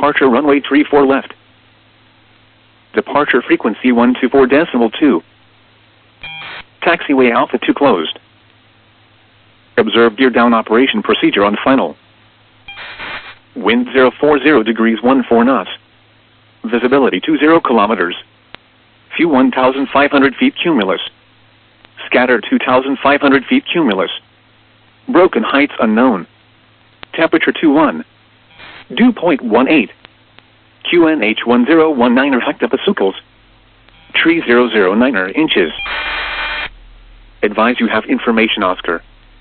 Departure runway 34 left. Departure frequency 124.2. Taxiway Alpha 2 closed. Observe gear down operation procedure on final. Wind 040 degrees 14 knots. Visibility 20 kilometers. Few 1,500 feet cumulus. Scatter 2,500 feet cumulus. Broken heights unknown. Temperature 21. Dew point 18. QNH 1019 hectopascals. Tree 009 inches. Advise you have information, Oscar.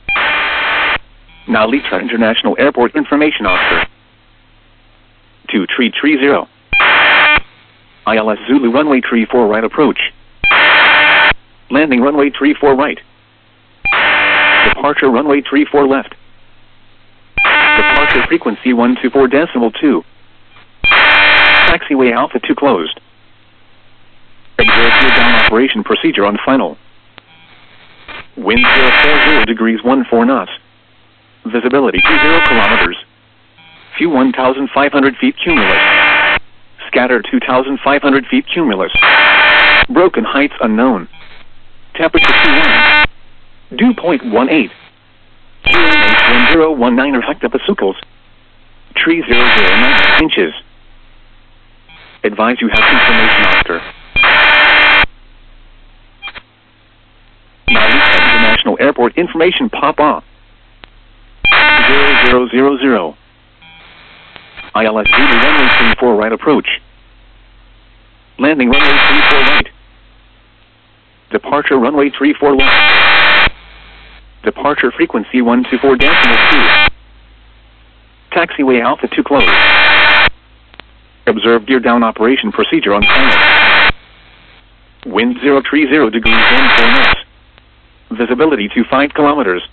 Now Litra International Airport information, Oscar. To Tree 30. ILS Zulu runway 34 right approach. Landing runway 34 right. Departure runway 34 left. Departure frequency 124.2. Taxiway Alpha 2 closed. Observe gear down operation procedure on final. Wind 040 degrees 14 knots. Visibility 20 kilometers. Few 1,500 feet cumulus. Scatter 2,500 feet cumulus. Broken heights unknown. Temperature 21. Dew point 18. QNH 1019 hectopascals. Tree 009 inches. Advise you have information, Oscar. Now International Airport information pop-off. 0000. ILS Zulu runway 34 right approach. Landing runway 34 right. Departure runway 34 left. Departure frequency 124.2. Taxiway Alpha 2 closed. Observe gear down operation procedure on final. Wind 030 degrees 14 knots. Visibility 25 kilometers.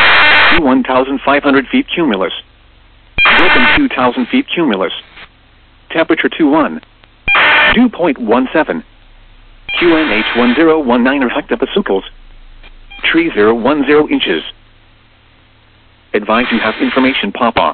1,500 feet cumulus. Broken 2,000 feet cumulus. Temperature 21. Dew point 17. QNH 1019 hectopascals. Tree 010 inches. Advise you have information pop-off.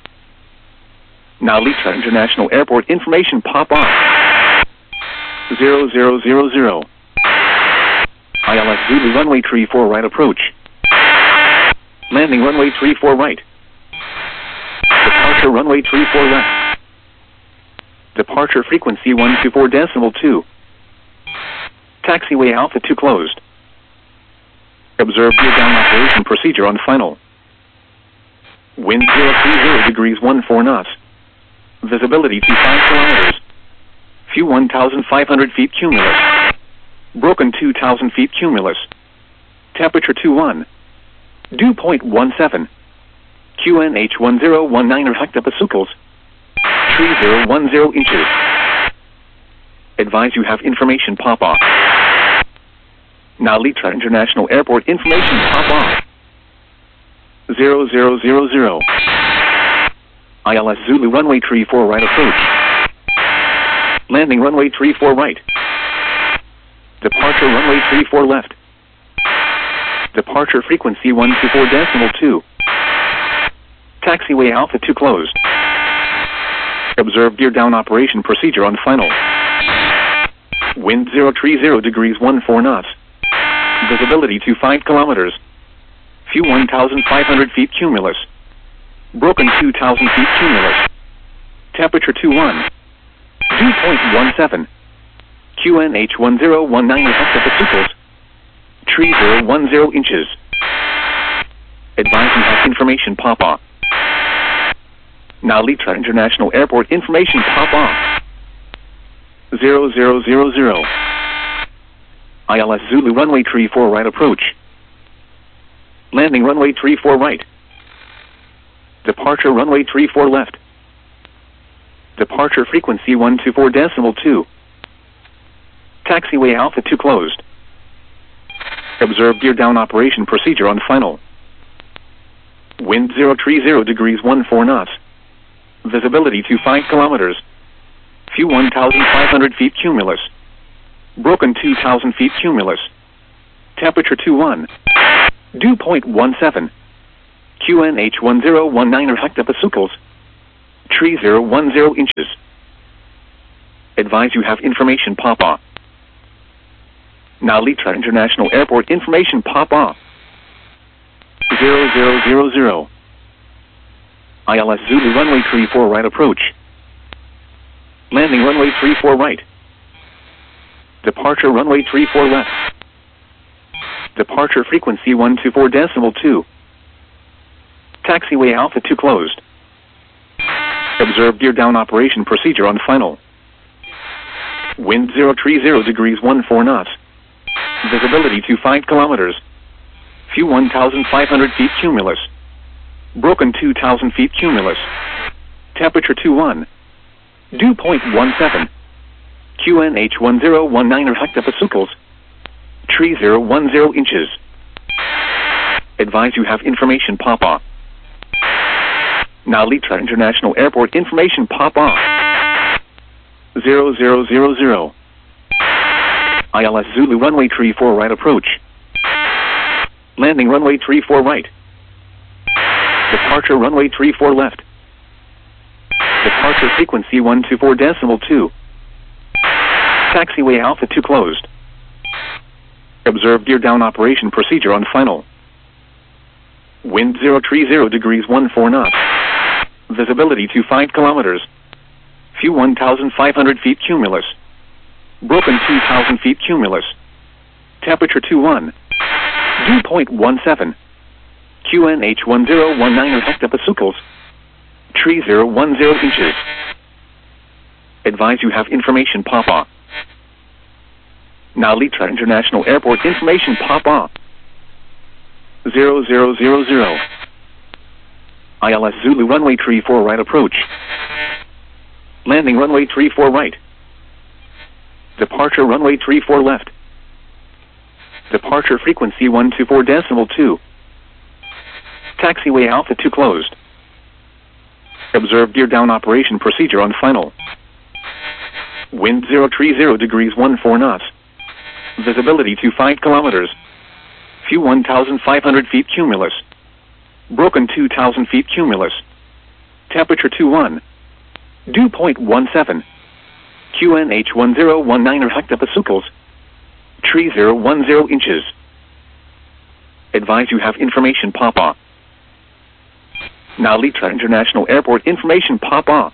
Now Litra International Airport information pop-off. 0000. ILS Zulu runway 34 right approach. Landing runway 34 right. Departure runway 34 left. Departure frequency 124.2. Taxiway Alpha 2 closed. Observe gear down operation procedure on final. Wind 030 degrees 14 knots. Visibility 25 kilometers. Few 1,500 feet cumulus. Broken 2,000 feet cumulus. Temperature 21. Dew point 17. QNH 1019 hectopascals. Tree 010 inches. Advise you have information pop-off. Now Litra International Airport information pop-off. 0000. ILS Zulu runway 34 right approach. Landing runway 34 right. Departure runway 34 left. Departure frequency 124.2. Taxiway Alpha 2 closed. Observe gear down operation procedure on final. Wind 030 degrees 14 knots. Visibility 25 kilometers. Few 1,500 feet cumulus. Broken 2,000 feet cumulus. Temperature 21. Dew point 17. QNH 1019 hectopascals. Tree 010 inches. Advise you have information pop-off. Now Litra International Airport information pop-off. 0000. ILS Zulu runway 34 right approach. Landing runway 34 right. Departure runway 34 left. Departure frequency 124.2. Taxiway Alpha 2 closed. Observe gear down operation procedure on final. Wind 030 degrees 14 knots. Visibility 25 kilometers. Few 1,500 feet cumulus. Broken 2,000 feet cumulus. Temperature 21. Dew point 17. QNH 1019 hectopascals. Tree 010 inches. Advise you have information pop-up. Now Litra International Airport information pop-up. 0000. ILS Zulu runway 34 right approach. Landing runway 34 right. Departure runway 34 left. Departure frequency 124.2. Taxiway Alpha 2 closed. Observe gear down operation procedure on final. Wind 030 degrees 14 knots. Visibility to 5 kilometers. Few 1,500 feet cumulus. Broken 2,000 feet cumulus. Temperature 21. Dew point 17. QNH 1019 hectopascals. Tree 010 inches. Advise you have information pop-up. Now Litra International Airport information pop-up. 0000. ILS Zulu runway 34 right approach. Landing runway 34 right. Departure runway 34 left. Departure frequency 124.2. Taxiway Alpha 2 closed. Observe gear down operation procedure on final. Wind 030 degrees 14 knots. Visibility to 5 kilometers. Few 1,500 feet cumulus. Broken 2,000 feet cumulus. Temperature 21. Dew point 17. QNH 1019 hectopascals. Tree 010 inches. Advise you have information pop-up. Now Litra International Airport information pop-up. 0000. ILS Zulu runway 34 right approach. Landing runway 34 right. Departure runway 34 left. Departure frequency 124.2. Taxiway Alpha 2 closed. Observe gear down operation procedure on final. Wind 030 degrees 14 knots. Visibility to 5 kilometers. Few 1,500 feet cumulus. Broken 2,000 feet cumulus. Temperature 21. Dew point 17. QNH 1019 hectopascals. Tree 010 inches. Advise you have information pop-up. Now Litra International Airport information pop-up.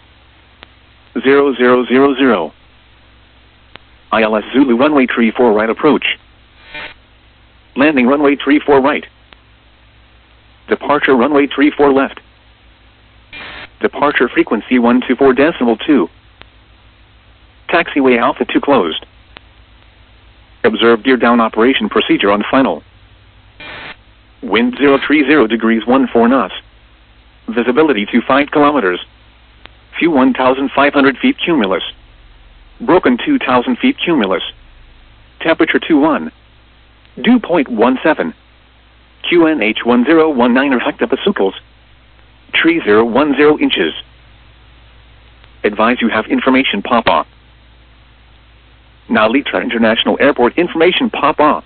0000. ILS Zulu runway 34 right approach. Landing runway 34 right. Departure runway 34 left. Departure frequency 124.2. Taxiway Alpha 2 closed. Observe gear down operation procedure on final. Wind 030 degrees 14 knots. Visibility to 5 kilometers. Few 1,500 feet cumulus. Broken 2,000 feet cumulus. Temperature 21. Dew point 17. QNH 1019 hectopascals. Tree 010 inches. Advise you have information pop-up. Now Litra International Airport information pop-up.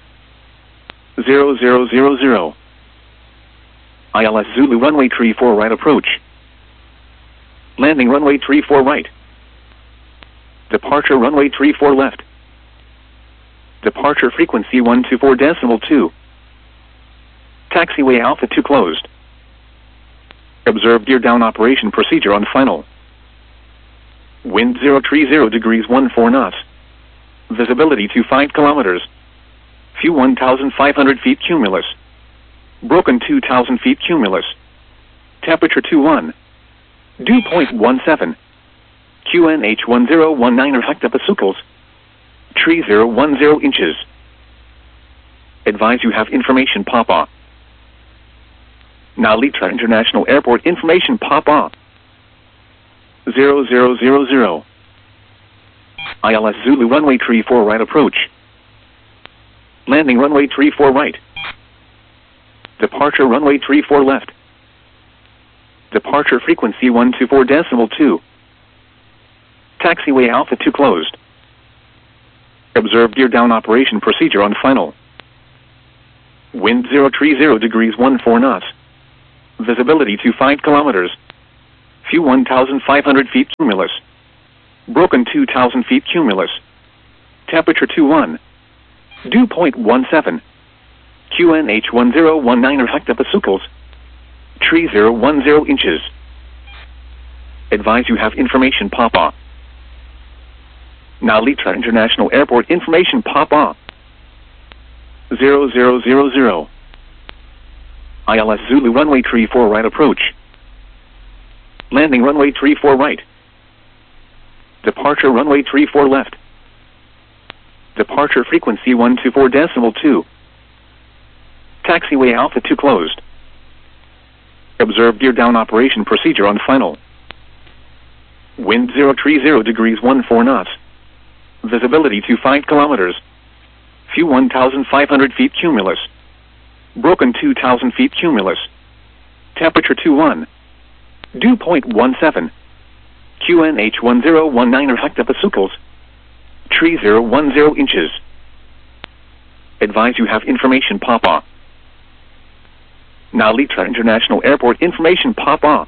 0000. ILS Zulu runway 34 right approach. Landing runway 34 right. Departure runway 34 left. Departure frequency 124.2. Taxiway Alpha 2 closed. Observe gear down operation procedure on final. Wind 030 degrees 14 knots. Visibility to 5 kilometers. Few 1,500 feet cumulus. Broken 2,000 feet cumulus. Temperature 21. Dew point 17. QNH 1019 hectopascals. Tree 010 inches. Advise you have information pop-up. Now Litra International Airport information pop-up. 0000. ILS Zulu runway 34 right approach. Landing runway 34 right. Departure runway 34 left. Departure frequency 124.2. Taxiway Alpha 2 closed. Observe gear down operation procedure on final. Wind 030 degrees 14 knots. Visibility to 5 kilometers. Few 1,500 feet cumulus. Broken 2,000 feet cumulus. Temperature 21. Dew point 17. QNH 1019 hectopascals. Tree 010 inches. Advise you have information Papa. Nalitra International Airport information Papa. 0000. ILS Zulu runway 34 right approach. Landing runway 34 right. Departure runway 34 left. Departure frequency 124.2. Taxiway Alpha 2 closed. Observe gear down operation procedure on final. Wind 030 degrees 14 knots. Visibility 25 kilometers. Few 1,500 feet cumulus. Broken 2,000 feet cumulus. Temperature 21. Dew point 17. QNH 1019 hectopascals. Tree 010 inches. Advise you have information Papa. Nalitra International Airport information Papa.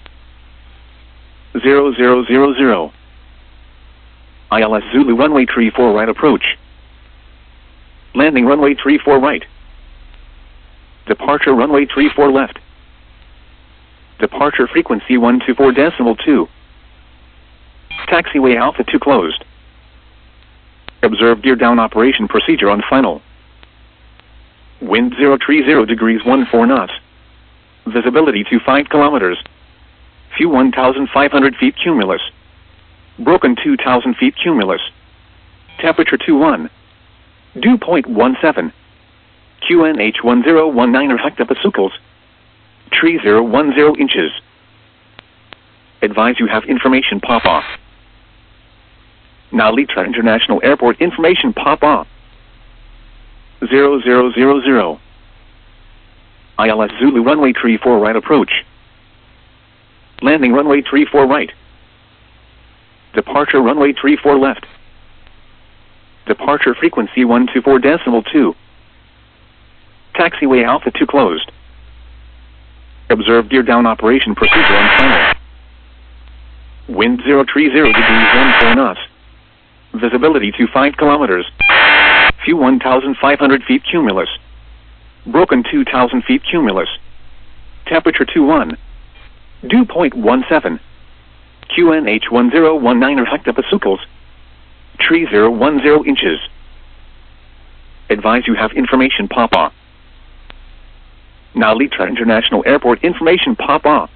0000. ILS Zulu runway 34 right approach. Landing runway 34 right. Departure runway 34 left. Departure frequency 124.2. Taxiway Alpha 2 closed. Observe gear down operation procedure on final. Wind 030 degrees 14 knots. Visibility 25 kilometers. Few 1,500 feet cumulus. Broken 2,000 feet cumulus. Temperature 21. Dew point 17. QNH 1019 hectopascals. Tree 010 inches. Advise you have information Papa. Nalitra International Airport information Papa. 0000. ILS Zulu runway 34 right approach. Landing runway 34 right. Departure runway 34 left. Departure frequency 124.2. Taxiway Alpha 2 closed. Observe gear down operation procedure on final. Wind 030 degrees 14 knots. Visibility 25 kilometers. Few 1,500 feet cumulus. Broken 2,000 feet cumulus. Temperature 21. Dew point 17. QNH 1019 hectopascals. Tree 010 inches. Advise you have information Papa. Nalitra International Airport information Papa.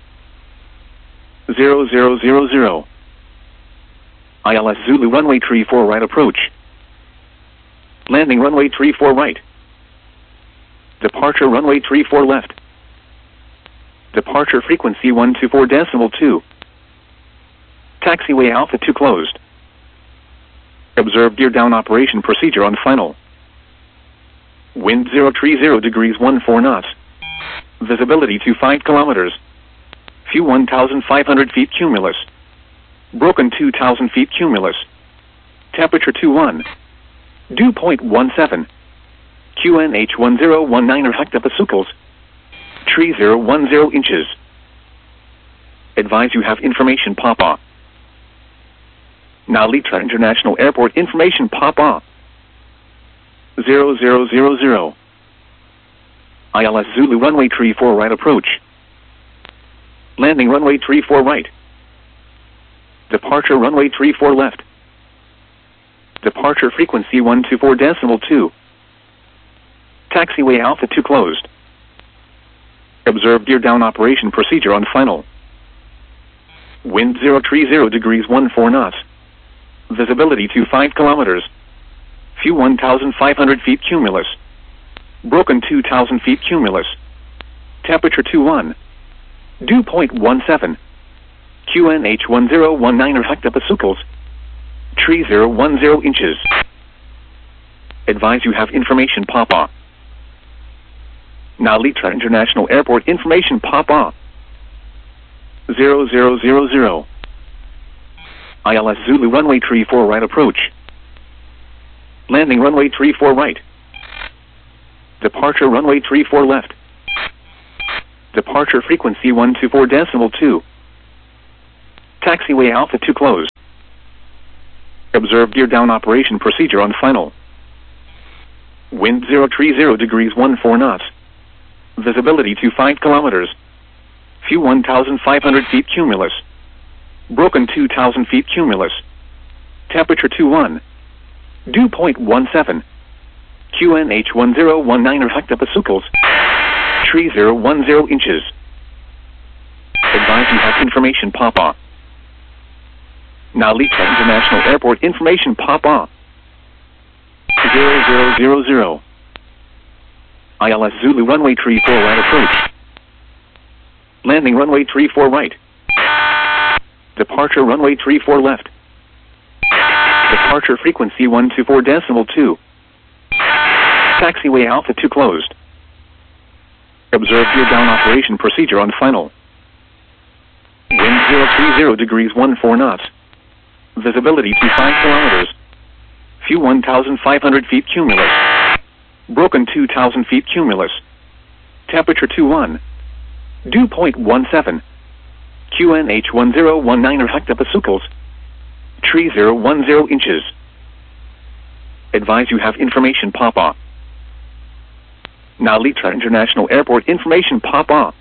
0000. ILS Zulu runway 34 right approach. Landing runway 34 right. Departure runway 34 left. Departure frequency 124.2. Taxiway Alpha 2 closed. Observe gear down operation procedure on final. Wind 030 degrees 14 knots. Visibility 25 kilometers. Few 1,500 feet cumulus. Broken 2,000 feet cumulus. Temperature 21. Dew point 17. QNH 1019 hectopascals. Tree 010 inches. Advise you have information Papa. Nalitra International Airport information Papa. 0000. ILS Zulu runway 34 right approach. Landing runway 34 right. Departure runway 34 left. Departure frequency 124.2. Taxiway Alpha 2 closed. Observe gear down operation procedure on final. Wind 030 degrees 14 knots. Visibility 25 kilometers. Few 1,500 feet cumulus. Broken 2,000 feet cumulus. Temperature 21. Dew point 17. QNH 1019 hectopascals. Tree 010 inches. Advise you have information Papa. Nalitra International Airport information Papa. 0000. ILS Zulu runway 34 right approach. Landing runway 34 right. Departure runway 34 left. Departure frequency 124.2. Taxiway Alpha 2 closed. Observe gear down operation procedure on final. Wind 030 degrees 14 knots. Visibility to 5 kilometers. Few 1,500 feet cumulus. Broken 2,000 feet cumulus. Temperature 21. Dew point 17. QNH 1019 hectopascals. Tree 010 inches. Advise you have information Papa. Narita International Airport information Papa. 0000. ILS Zulu runway 34 right approach. Landing runway 34 right. Departure runway 34 left. Departure frequency 124.2. Taxiway Alpha 2 closed. Observe gear down operation procedure on final. Wind 030 degrees 14 knots. Visibility to 5 kilometers. Few 1,500 feet cumulus. Broken 2,000 feet cumulus. Temperature 21. Dew point 17. QNH 1019 hectopascals. Tree 010 inches. Advise you have information Papa. Narita International Airport information Papa.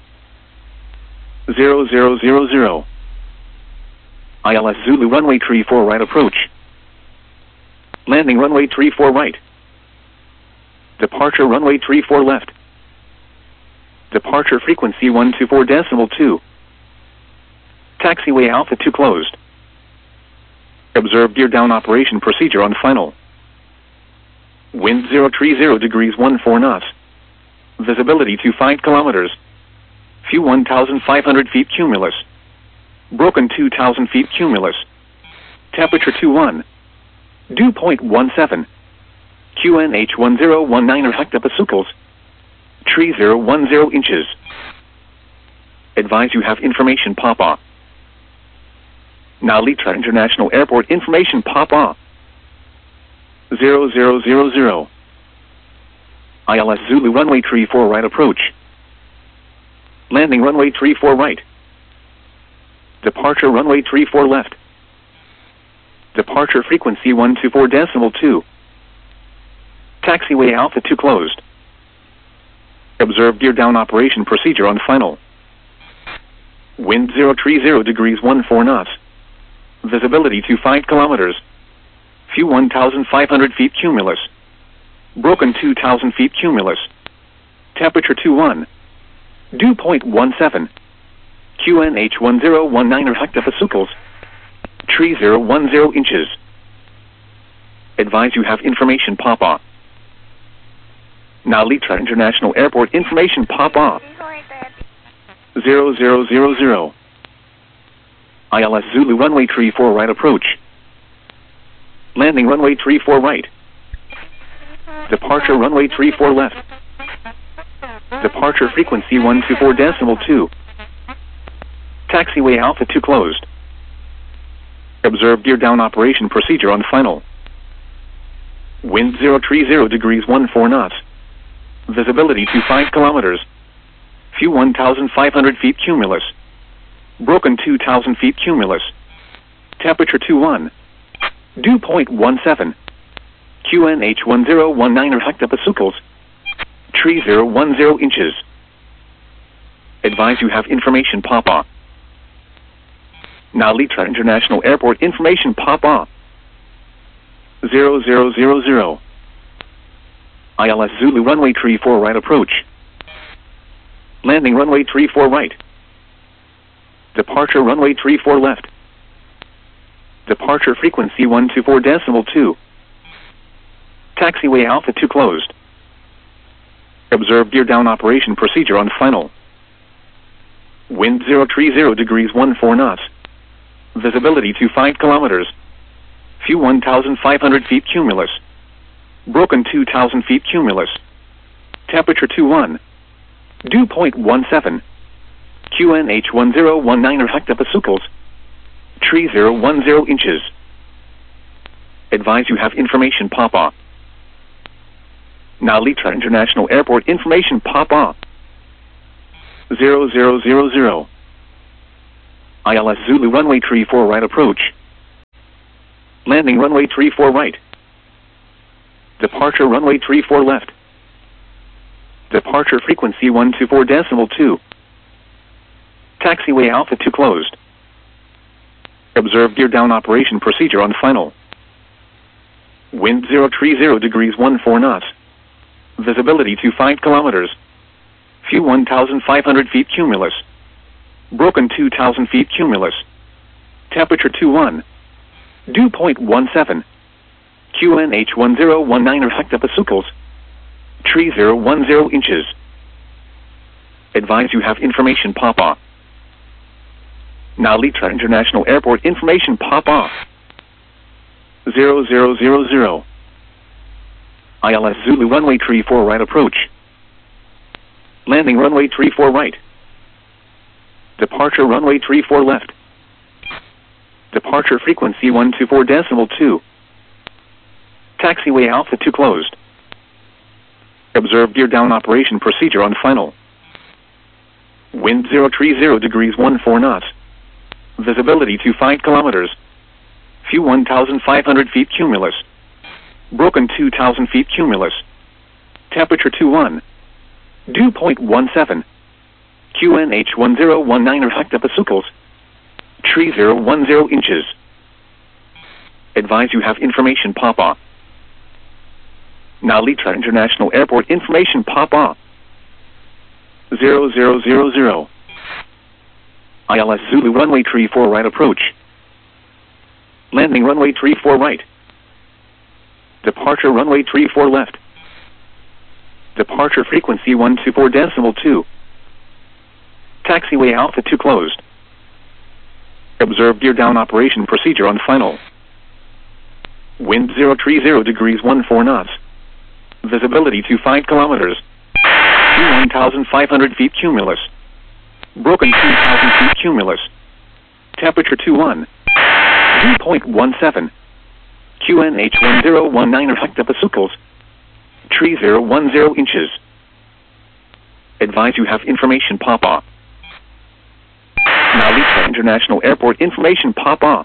0000. ILS Zulu runway 34 right approach. Landing runway 34 right. Departure runway 34 left. Departure frequency 124.2. Taxiway Alpha 2 closed. Observe gear down operation procedure on final. Wind 030 degrees 14 knots. Visibility to 5 kilometers. Few 1,500 feet cumulus. Broken 2,000 feet cumulus. Temperature 21. Dew point 17. QNH 1019 hectopascals. Tree 010 inches. Advise you have information Papa. Narita International Airport information Papa. 0000. ILS Zulu runway 34 right approach. Landing runway 34 right. Departure runway 34 left. Departure frequency 124.2. Taxiway Alpha 2 closed. Observe gear down operation procedure on final. Wind 030 degrees 14 knots. Visibility to 5 kilometers. Few 1,500 feet cumulus. Broken 2,000 feet cumulus. Temperature 21. Dew point 17. QNH 1019 hectopascals. Tree 010 inches. Advise you have information Papa. Narita International Airport information Papa. 0000. ILS Zulu runway 34 right approach. Landing runway 34 right. Departure runway 34 left. Departure frequency 124.2. Taxiway Alpha 2 closed. Observe gear down operation procedure on final. Wind 030 degrees 14 knots. Visibility to 5 kilometers. Few 1,500 feet cumulus. Broken 2,000 feet cumulus. Temperature 21. Dew point 17. QNH 1019 hectopascals. Tree 010 inches. Advise you have information Papa. Narita International Airport information Papa. 0000. ILS Zulu runway 34 right approach. Landing runway 34 right. Departure runway 34 left. Departure frequency 124.2. Taxiway Alpha 2 closed. Observe gear down operation procedure on final. Wind 030 degrees 14 knots. Visibility to 5 kilometers. Few 1,500 feet cumulus. Broken 2,000 feet cumulus. Temperature 21. Dew point 17. QNH 1019 hectopascals. Tree 010 inches. Advise you have information Papa. Narita International Airport information Papa. 0000. ILS Zulu runway 34 right approach. Landing runway 34 right. Departure runway 34 left. Departure frequency 124.2. Taxiway Alpha 2 closed. Observe gear down operation procedure on final. Wind 030 degrees 14 knots. Visibility to 5 kilometers. Few 1,500 feet cumulus. Broken 2,000 feet cumulus. Temperature 21. Dew point 17. QNH 1019 hectopascals. Tree 010 inches. Advise you have information pop off. Now Litra International Airport information pop off. 0000. ILS Zulu runway 34 right approach. Landing runway 34 right. Departure runway 34 left. Departure frequency 124.2. Taxiway Alpha 2 closed. Observe gear down operation procedure on final. Wind 030 degrees 14 knots. Visibility to 5 kilometers. Few 1,500 feet cumulus. Broken 2,000 feet cumulus. Temperature 21. Dew point 17. QNH 1019 hectopascals. Tree 010 inches. Advise you have information pop off. Now Litra International Airport information pop off. 0000. ILS Zulu runway 34 right approach. Landing runway 34 right. Departure runway 34 left. Departure frequency 124.2. Taxiway Alpha 2 closed. Observe gear down operation procedure on final. Wind 030 degrees 14 knots. Visibility to 5 kilometers. 1,500 feet cumulus. Broken 2,000 feet cumulus. Temperature 21. Dew point 17. QNH 1019 hectopascals. Tree 010 inches. Advise you have information pop off. Now Litra International Airport information pop off.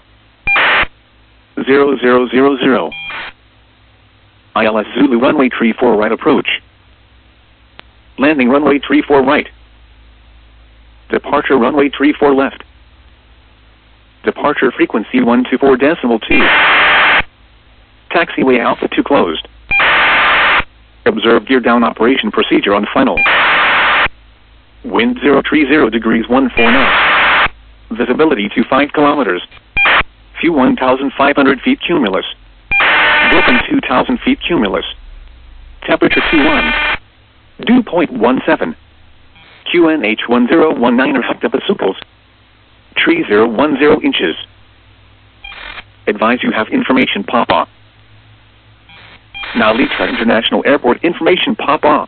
0000. ILS Zulu runway 34 right approach. Landing runway 34 right. Departure runway 34 left. Departure frequency 124.2. Taxiway Alpha 2 closed. Observe gear down operation procedure on final. Wind 030 degrees 14 knots. Visibility to 5 kilometers. Few 1,500 feet cumulus. Broken 2,000 feet cumulus. Temperature 21. Dew point 17. QNH 1019 hectopascals. Tree 010 inches. Advise you have information pop off. Now Litra International Airport information pop off.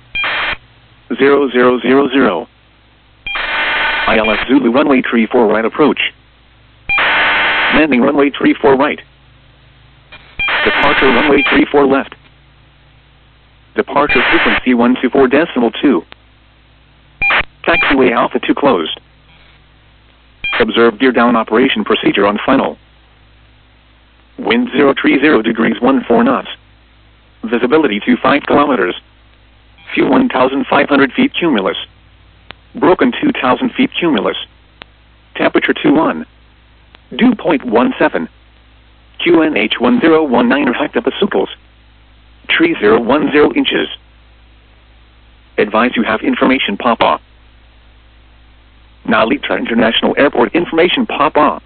0000. ILS Zulu runway 34 right approach. Landing runway 34 right. Departure runway 34 left. Departure frequency 124.2. Taxiway Alpha 2 closed. Observe gear down operation procedure on final. Wind 030 degrees 14 knots. Visibility to 5 kilometers. Few 1,500 feet cumulus. Broken 2,000 feet cumulus. Temperature 21. Dew point 17. QNH 1019 hectopascals. Tree 010 inches. Advise you have information pop off. Now Litra International Airport information pop off.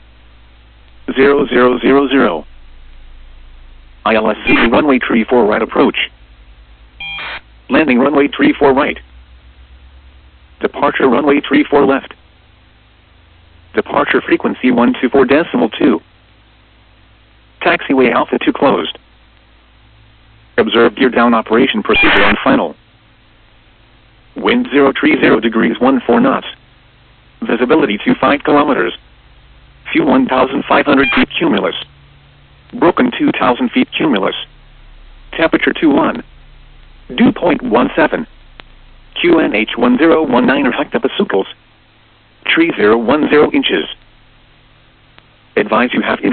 0000. ILS Zulu runway 34 right approach. Landing runway 34 right. Departure runway 34 left. Departure frequency 124.2. Taxiway Alpha 2 closed. Observe gear down operation procedure on final. Wind 030 degrees 14 knots. Visibility to 5 kilometers. Few 1,500 feet cumulus. Broken 2,000 feet cumulus. Temperature 21. Dew point 17. QNH 1019 hectopascals. Tree 010 inches. Advise you have